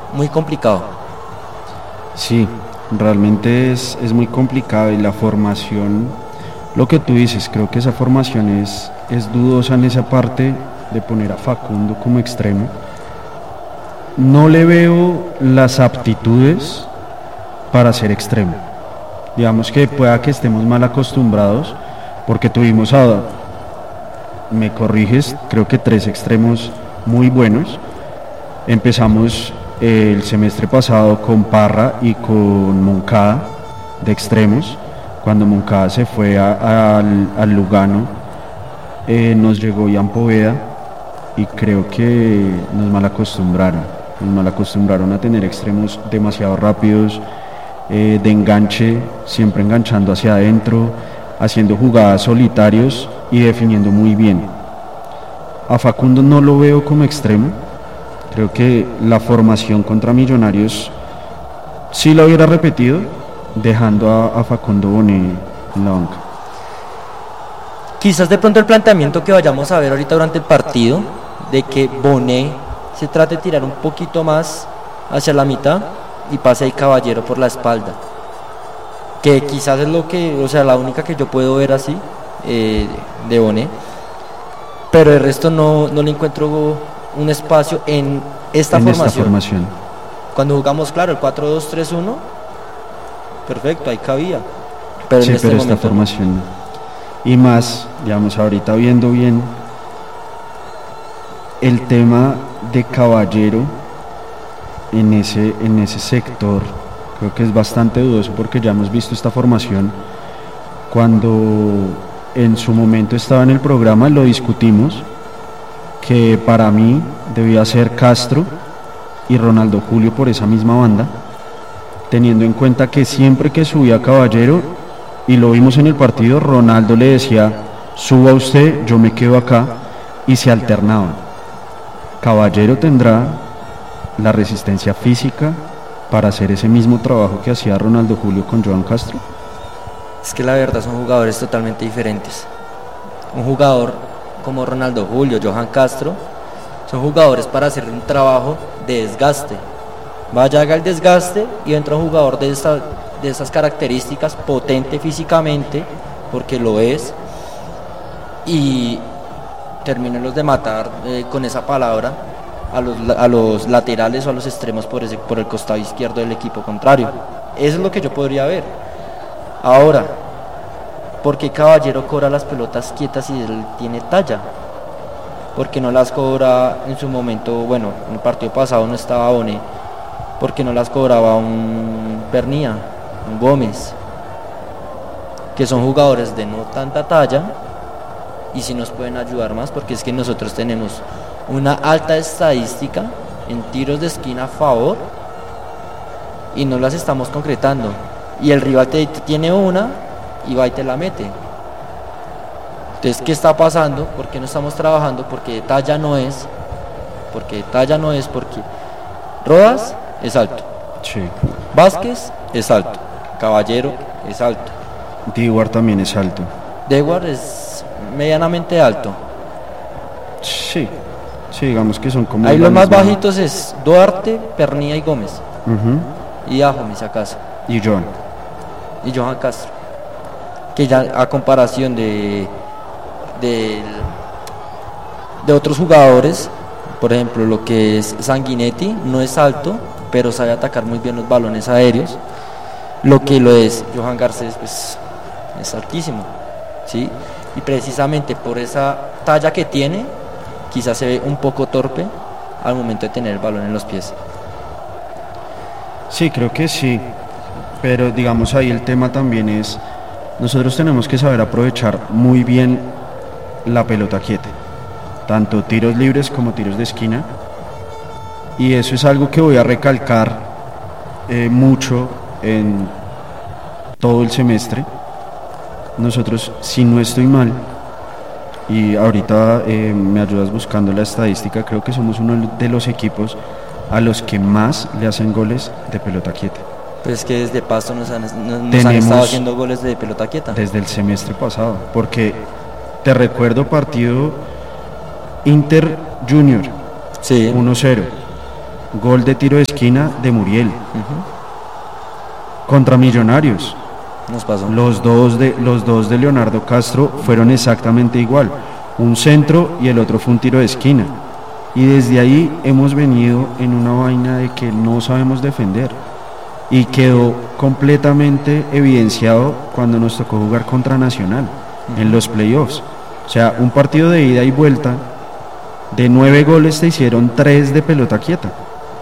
muy complicado. Sí, realmente es muy complicado y la formación, lo que tú dices, creo que esa formación es dudosa en esa parte de poner a Facundo como extremo. No le veo las aptitudes para ser extremo. Digamos que pueda que estemos mal acostumbrados porque tuvimos me corriges, creo que 3 extremos muy buenos. Empezamos el semestre pasado con Parra y con Moncada de extremos. Cuando Moncada se fue al Lugano, nos llegó Ian Poveda y creo que nos mal acostumbraron a tener extremos demasiado rápidos, de enganche, siempre enganchando hacia adentro, haciendo jugadas solitarios y definiendo muy bien. A Facundo no lo veo como extremo. Creo que la formación contra Millonarios sí la hubiera repetido, dejando a Facundo Bonet en la banca. Quizás de pronto el planteamiento que vayamos a ver ahorita durante el partido, de que Bonet se trate de tirar un poquito más hacia la mitad y pase ahí Caballero por la espalda, que quizás es la única que yo puedo ver así de Bonet, pero el resto no le encuentro un espacio en esta formación. Cuando jugamos, claro, el 4-2-3-1, perfecto, ahí cabía, pero sí, en este pero momento esta formación y más, digamos, ahorita viendo bien el tema de Caballero en ese sector, creo que es bastante dudoso porque ya hemos visto esta formación cuando en su momento estaba en el programa, lo discutimos, que para mí debía ser Castro y Ronaldo Julio por esa misma banda, teniendo en cuenta que siempre que subía Caballero, y lo vimos en el partido, Ronaldo le decía, suba usted, yo me quedo acá, y se alternaban. Caballero tendrá la resistencia física para hacer ese mismo trabajo que hacía Ronaldo Julio con Johan Castro. Es que la verdad son jugadores totalmente diferentes. Un jugador como Ronaldo Julio, Johan Castro, son jugadores para hacer un trabajo de desgaste. Vaya, haga el desgaste y entra un jugador de esas características, potente físicamente, porque lo es, y termínenlos de matar con esa palabra a los laterales o a los extremos por el costado izquierdo del equipo contrario. Eso es lo que yo podría ver. Ahora, ¿por qué Caballero cobra las pelotas quietas y él tiene talla? ¿Por qué no las cobra en su momento? Bueno, en el partido pasado no estaba Bonet, ¿por qué no las cobraba un Pernía, un Gómez? Que son jugadores de no tanta talla y si nos pueden ayudar más, porque es que nosotros tenemos una alta estadística en tiros de esquina a favor y no las estamos concretando, y el rival te tiene una y va y te la mete. Entonces, ¿qué está pasando? ¿Por qué no estamos trabajando? Porque talla no es, porque Rodas es alto, Sí. Vázquez es alto, Caballero es alto, Dewar también es alto. Dewar es medianamente alto. Sí, digamos que son como... Ahí los más bajitos es Duarte, Pernía y Gómez. Y Ajome, si acaso. Y Johan. Y Johan Castro. Que ya a comparación de otros jugadores, por ejemplo, lo que es Sanguinetti, no es alto, pero sabe atacar muy bien los balones aéreos. Lo que lo es Johan Garcés, pues es altísimo, ¿sí? Y precisamente por esa talla que tiene, quizás se ve un poco torpe al momento de tener el balón en los pies. Sí, creo que sí, pero digamos ahí el tema también es, nosotros tenemos que saber aprovechar muy bien la pelota quieta, tanto tiros libres como tiros de esquina, y eso es algo que voy a recalcar mucho en todo el semestre. Nosotros, si no estoy mal, y ahorita me ayudas buscando la estadística, creo que somos uno de los equipos a los que más le hacen goles de pelota quieta. Pues es que desde Pasto nos han estado haciendo goles de pelota quieta. Desde el semestre pasado, porque te recuerdo partido Inter Junior, sí. 1-0. gol de tiro de esquina de Muriel. Contra Millonarios, Nos pasó. los dos de Leonardo Castro fueron exactamente igual, un centro y el otro fue un tiro de esquina. Y desde ahí hemos venido en una vaina de que no sabemos defender. Y quedó completamente evidenciado cuando nos tocó jugar contra Nacional en los playoffs. O sea, un partido de ida y vuelta, de 9 goles te hicieron 3 de pelota quieta.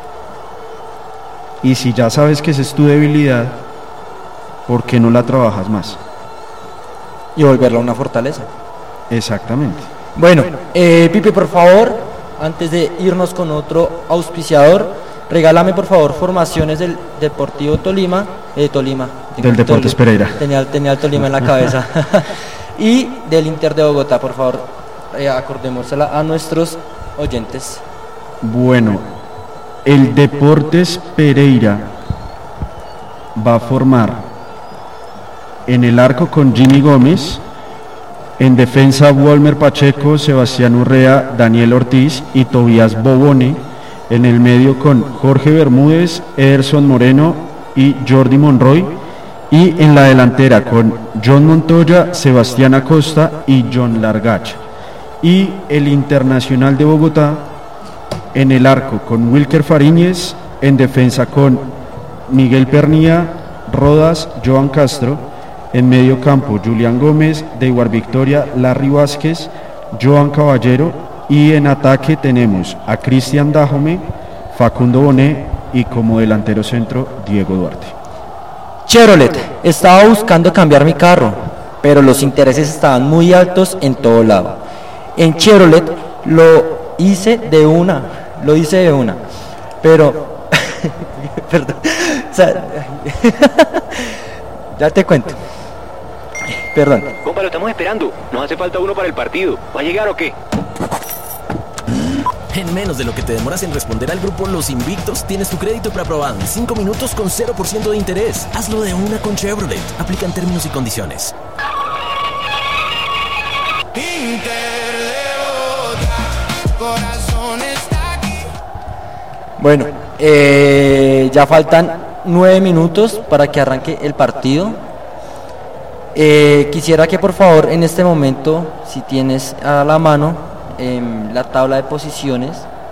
Y si ya sabes que esa es tu debilidad, ¿por qué no la trabajas más? Y volverla una fortaleza. Exactamente. Bueno, Pipe, por favor, antes de irnos con otro auspiciador, regálame por favor formaciones del Deportivo Tolima, Del Deportes Pereira. Tenía el Tolima en la cabeza. Y del Inter de Bogotá, por favor, acordémosela a nuestros oyentes. Bueno, el Deportes Pereira va a formar en el arco con Jimmy Gómez, en defensa Walmer Pacheco, Sebastián Urrea, Daniel Ortiz y Tobías Bobone, en el medio con Jorge Bermúdez, Ederson Moreno y Jordi Monroy, y en la delantera con John Montoya, Sebastián Acosta y John Largach. Y el Internacional de Bogotá en el arco con Wilker Fariñez, en defensa con Miguel Pernía, Rodas, Joan Castro, en medio campo Julián Gómez, Deibar Victoria, Larry Vázquez, Joan Caballero, y en ataque tenemos a Cristian Dajome, Facundo Bonet y como delantero centro Diego Duarte. Chevrolet, estaba buscando cambiar mi carro, pero los intereses estaban muy altos en todo lado. En Chevrolet lo hice de una, pero, perdón, o sea, ya te cuento, perdón. Compa, lo estamos esperando, nos hace falta uno para el partido, ¿va a llegar o qué? En menos de lo que te demoras en responder al grupo Los Invictos, tienes tu crédito preaprobado en 5 minutos con 0% de interés. Hazlo de una con Chevrolet. Aplican términos y condiciones. Bueno, ya faltan 9 minutos para que arranque el partido. Quisiera que por favor en este momento, si tienes a la mano la tabla de posiciones,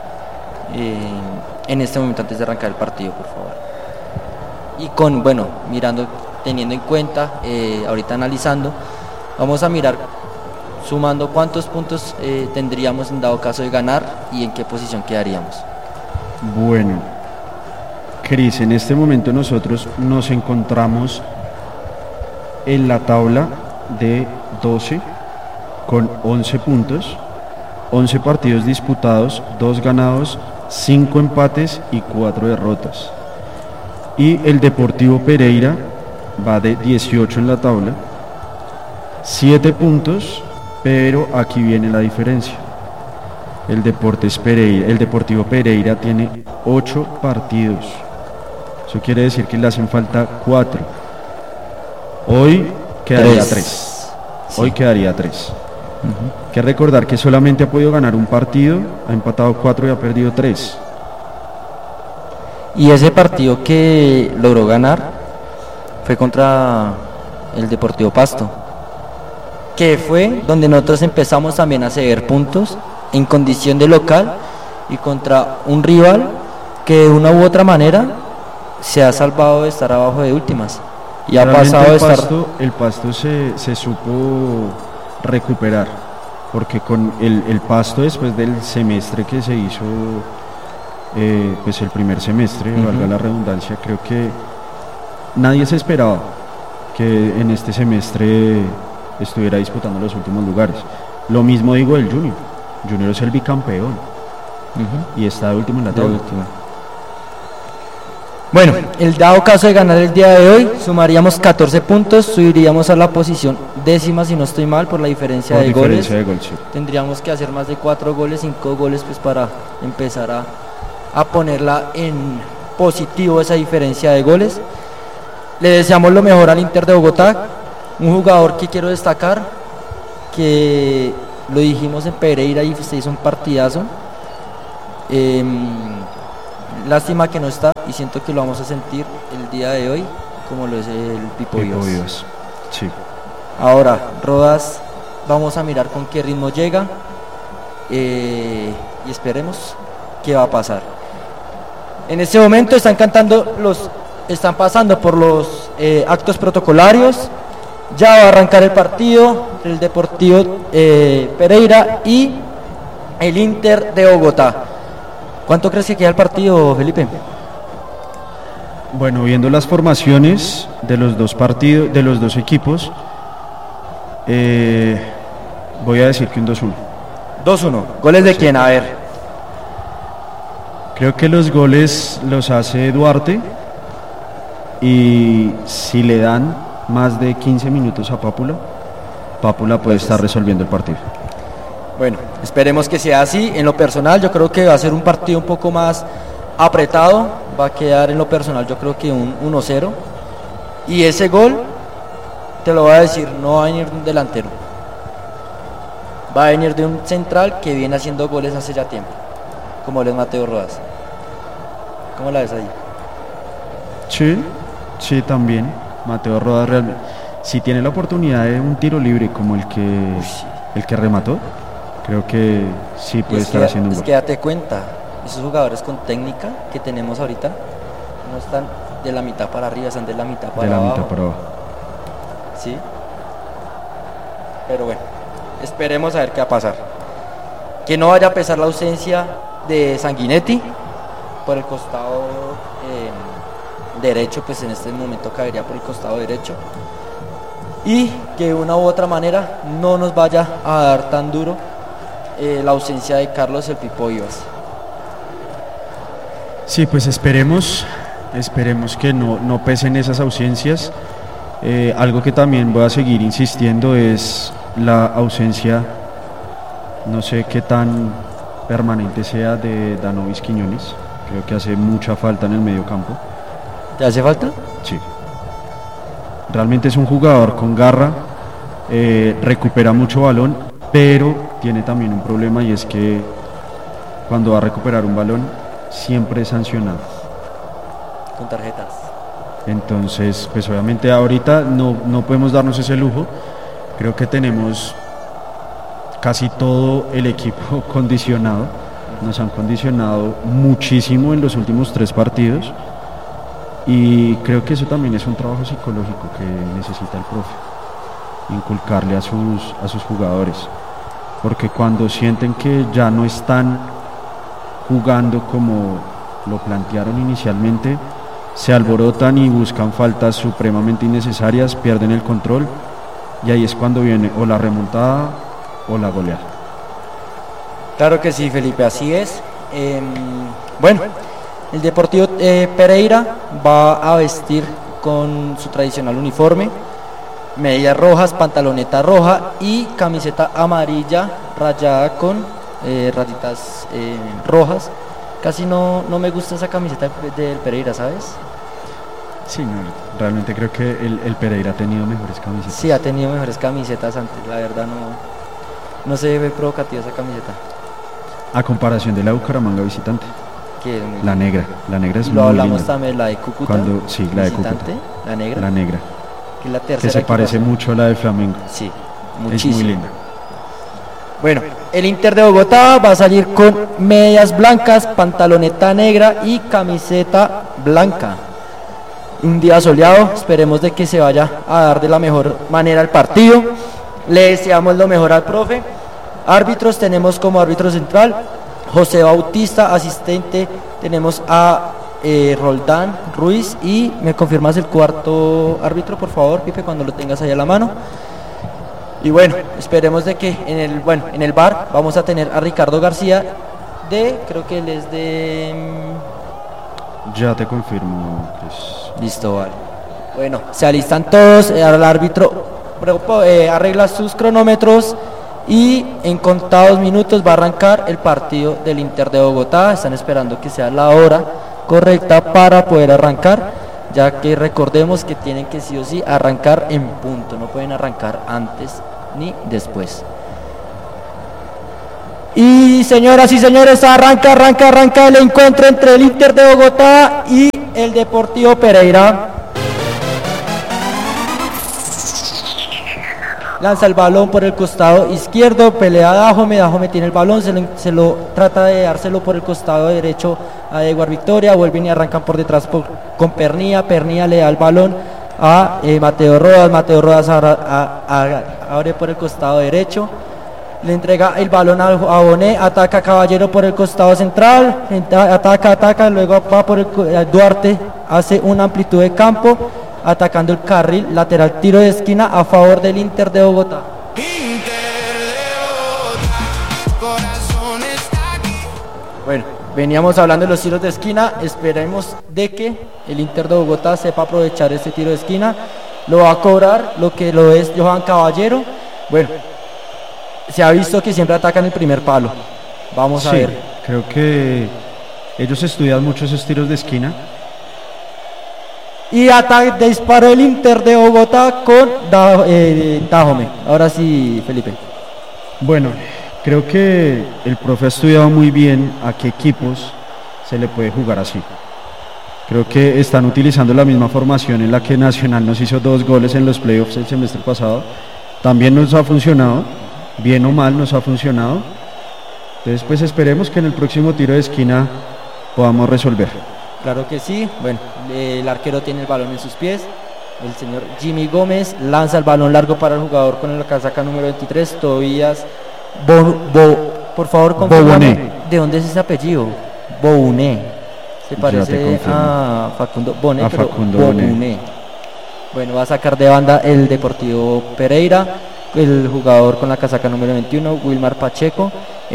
en este momento antes de arrancar el partido, por favor. Y teniendo en cuenta, ahorita analizando, vamos a mirar, sumando cuántos puntos tendríamos en dado caso de ganar y en qué posición quedaríamos. Bueno, Cris, en este momento nosotros nos encontramos en la tabla de 12 con 11 puntos, 11 partidos disputados, 2 ganados, 5 empates y 4 derrotas. Y el Deportivo Pereira va de 18 en la tabla, 7 puntos, pero aquí viene la diferencia. El Deportivo Pereira tiene 8 partidos. Eso quiere decir que le hacen falta 4. Hoy quedaría 3. Hoy quedaría 3. Hay que recordar que solamente ha podido ganar un partido, ha empatado 4 y ha perdido 3. Y ese partido que logró ganar fue contra el Deportivo Pasto, que fue donde nosotros empezamos también a ceder puntos en condición de local y contra un rival que de una u otra manera se ha salvado de estar abajo de últimas y ha pasado de estar. El Pasto se supo recuperar, porque con el Pasto, después del semestre que se hizo, pues el primer semestre, valga la redundancia, creo que nadie se esperaba que en este semestre estuviera disputando los últimos lugares. Lo mismo digo del Junior. Junior es el bicampeón y está de último en la tabla. Bueno, el dado caso de ganar el día de hoy, sumaríamos 14 puntos, subiríamos a la posición 10ª, si no estoy mal, por la diferencia de goles. Sí. Tendríamos que hacer más de 4 goles, 5 goles, pues para empezar a ponerla en positivo esa diferencia de goles. Le deseamos lo mejor al Inter de Bogotá, un jugador que quiero destacar, que lo dijimos en Pereira y se hizo un partidazo. Lástima que no está y siento que lo vamos a sentir el día de hoy como lo es el Pipo Vivas. Sí. Ahora, Rodas, vamos a mirar con qué ritmo llega y esperemos qué va a pasar. En este momento están pasando por los actos protocolarios. Ya va a arrancar el partido, el Deportivo Pereira y el Inter de Bogotá. ¿Cuánto crees que queda el partido, Felipe? Bueno, viendo las formaciones de los dos partidos, de los dos equipos, voy a decir que un 2-1. 2-1. ¿Goles de quién? A ver. Creo que los goles los hace Duarte y si le dan más de 15 minutos a Pápula puede estar resolviendo el partido. Bueno, esperemos que sea así. En lo personal yo creo que va a ser un partido un poco más apretado, va a quedar en lo personal yo creo que un 1-0 y ese gol, te lo voy a decir, no va a venir de un delantero, va a venir de un central que viene haciendo goles hace ya tiempo, como él es Mateo Rodas. ¿Cómo la ves ahí? Sí, también Mateo Rodas realmente, si tiene la oportunidad de un tiro libre como el que remató, creo que sí puede estar haciendo un gol. Es que date cuenta, esos jugadores con técnica que tenemos ahorita no están de la mitad para arriba, están de la mitad para abajo. Sí. Pero bueno, esperemos a ver qué va a pasar. Que no vaya a pesar la ausencia de Sanguinetti por el costado derecho, pues en este momento caería por el costado derecho. Y que de una u otra manera no nos vaya a dar tan duro la ausencia de Carlos el Pipo Vivas. Sí, pues esperemos que no pesen esas ausencias. Algo que también voy a seguir insistiendo es la ausencia, no sé qué tan permanente sea, de Danovis Quiñones. Creo que hace mucha falta en el medio campo. ¿Te hace falta? Sí. Realmente es un jugador con garra, recupera mucho balón, pero tiene también un problema y es que cuando va a recuperar un balón siempre es sancionado. Con tarjetas. Entonces, pues obviamente ahorita no podemos darnos ese lujo. Creo que tenemos casi todo el equipo condicionado. Nos han condicionado muchísimo en los últimos 3 partidos. Y creo que eso también es un trabajo psicológico que necesita el profe, inculcarle a sus jugadores, porque cuando sienten que ya no están jugando como lo plantearon inicialmente, se alborotan y buscan faltas supremamente innecesarias, pierden el control y ahí es cuando viene o la remontada o la goleada. Claro que sí, Felipe, así es. Bueno, el Deportivo Pereira va a vestir con su tradicional uniforme, medias rojas, pantaloneta roja y camiseta amarilla rayada con rayitas rojas. Casi no me gusta esa camiseta del Pereira, ¿sabes? Sí, no, realmente creo que el Pereira ha tenido mejores camisetas. Sí, ha tenido mejores camisetas antes, la verdad no se ve provocativa esa camiseta. A comparación de la Bucaramanga visitante. La negra es muy lo hablamos linda. También, la de Cúcuta. Sí, la de Cúcuta. La negra. La negra. Que es la tercera. Que se parece mucho a la de Flamengo. Sí, muchísimo. Es muy linda. Bueno, el Inter de Bogotá va a salir con medias blancas, pantaloneta negra y camiseta blanca. Un día soleado, esperemos de que se vaya a dar de la mejor manera el partido. Le deseamos lo mejor al profe. Árbitros, tenemos como árbitro central José Bautista, asistente tenemos a Roldán Ruiz. Y me confirmas el cuarto árbitro, por favor, Pipe, cuando lo tengas ahí a la mano. Y bueno, esperemos de que en el VAR vamos a tener a Ricardo García creo que él es de... Ya te confirmo, Chris. Listo, vale. Bueno, se alistan todos, el árbitro arregla sus cronómetros y en contados minutos va a arrancar el partido del Inter de Bogotá. Están esperando que sea la hora correcta para poder arrancar, ya que recordemos que tienen que sí o sí arrancar en punto, no pueden arrancar antes ni después. Y señoras y señores, arranca el encuentro entre el Inter de Bogotá y el Deportivo Pereira. Lanza el balón por el costado izquierdo, pelea Dajome tiene el balón, se lo trata de dárselo por el costado derecho a Edward Victoria, vuelven y arrancan por detrás con Pernilla le da el balón a Mateo Rodas abre por el costado derecho, le entrega el balón a Bonet, ataca Caballero por el costado central, ataca, luego va por Duarte, hace una amplitud de campo, atacando el carril lateral, tiro de esquina a favor del Inter de Bogotá. Bueno, veníamos hablando de los tiros de esquina, esperemos de que el Inter de Bogotá sepa aprovechar este tiro de esquina, lo va a cobrar lo que lo es Johan Caballero. Bueno, se ha visto que siempre atacan el primer palo, vamos a ver. Creo que ellos estudian mucho esos tiros de esquina. Y disparó el Inter de Bogotá con Dajome. Ahora sí, Felipe. Bueno, creo que el profe ha estudiado muy bien a qué equipos se le puede jugar así. Creo que están utilizando la misma formación en la que Nacional nos hizo 2 goles en los playoffs el semestre pasado. También nos ha funcionado, bien o mal nos ha funcionado. Entonces pues esperemos que en el próximo tiro de esquina podamos resolver. Claro que sí. Bueno, el arquero tiene el balón en sus pies. El señor Jimmy Gómez lanza el balón largo para el jugador con la casaca número 23, Tobías por favor, confírmame de dónde es ese apellido. Bouné. Se parece a Facundo Bonet, pero Bouné. Bueno, va a sacar de banda el Deportivo Pereira, el jugador con la casaca número 21, Wilmar Pacheco.